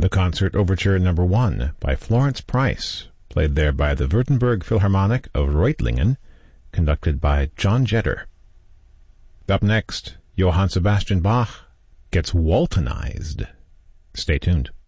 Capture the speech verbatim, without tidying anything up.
The Concert Overture Number one by Florence Price, played there by the Württemberg Philharmonic of Reutlingen, conducted by John Jetter. Up next, Johann Sebastian Bach gets Waltonized. Stay tuned.